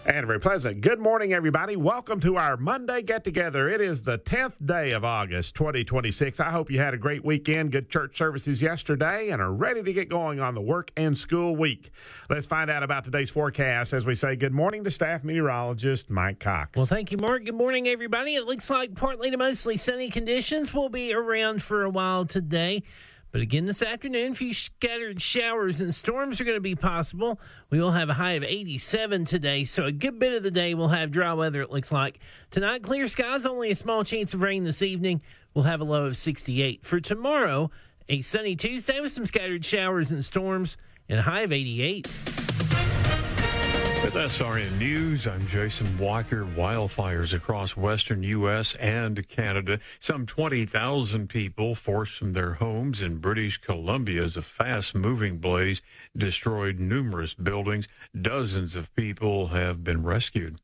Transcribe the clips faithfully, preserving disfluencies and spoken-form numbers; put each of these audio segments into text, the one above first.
And very pleasant. Good morning, everybody. Welcome to our Monday get-together. It is the tenth day of August, twenty twenty-six. I hope you had a great weekend, good church services yesterday, and are ready to get going on the work and school week. Let's find out about today's forecast as we say good morning to staff meteorologist Mike Cox. Well, thank you, Mark. Good morning, everybody. It looks like partly to mostly sunny conditions will be around for a while today. But again, this afternoon, a few scattered showers and storms are going to be possible. We will have a high of eighty-seven today, so a good bit of the day we'll have dry weather, it looks like. Tonight, clear skies, only a small chance of rain this evening. We'll have a low of sixty-eight. For tomorrow, a sunny Tuesday with some scattered showers and storms and a high of eighty-eight. With S R N News, I'm Jason Walker. Wildfires across western U S and Canada. Some twenty thousand people forced from their homes in British Columbia as a fast-moving blaze destroyed numerous buildings. Dozens of people have been rescued.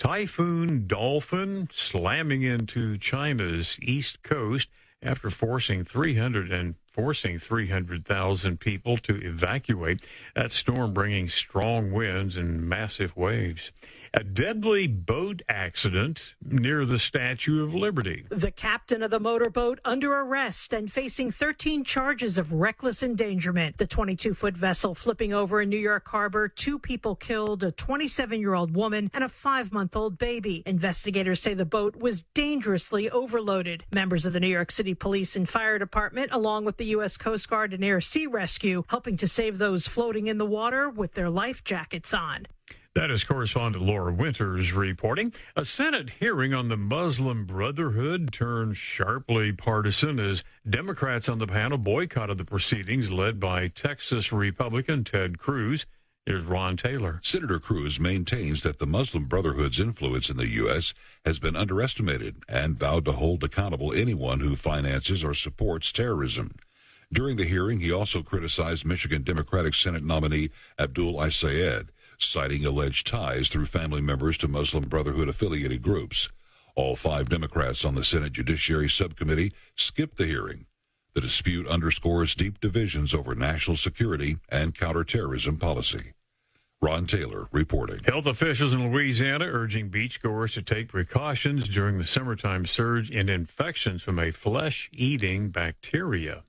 Typhoon Dolphin slamming into China's east coast after forcing three hundred and forcing three hundred thousand people to evacuate. That storm bringing strong winds and massive waves. A deadly boat accident near the Statue of Liberty. The captain of the motorboat under arrest and facing thirteen charges of reckless endangerment. The twenty-two-foot vessel flipping over in New York Harbor. Two people killed, a twenty-seven-year-old woman and a five-month-old baby. Investigators say the boat was dangerously overloaded. Members of the New York City Police and Fire Department, along with the U S Coast Guard and Air Sea Rescue, helping to save those floating in the water with their life jackets on. That is correspondent Laura Winters reporting. A Senate hearing on the Muslim Brotherhood turned sharply partisan as Democrats on the panel boycotted the proceedings led by Texas Republican Ted Cruz. Here's Ron Taylor. Senator Cruz maintains that the Muslim Brotherhood's influence in the U S has been underestimated and vowed to hold accountable anyone who finances or supports terrorism. During the hearing, he also criticized Michigan Democratic Senate nominee Abdul Isayed, citing alleged ties through family members to Muslim Brotherhood-affiliated groups. All five Democrats on the Senate Judiciary Subcommittee skipped the hearing. The dispute underscores deep divisions over national security and counterterrorism policy. Ron Taylor reporting. Health officials in Louisiana urging beachgoers to take precautions during the summertime surge in infections from a flesh-eating bacteria.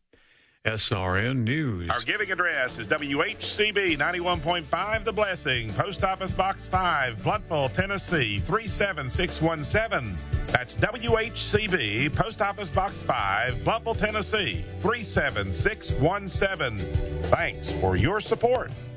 S R N News. Our giving address is W H C B ninety-one point five The Blessing, Post Office Box five, Blountville, Tennessee three seven six one seven. That's W H C B, Post Office Box five, Blountville, Tennessee three seven six one seven. Thanks for your support.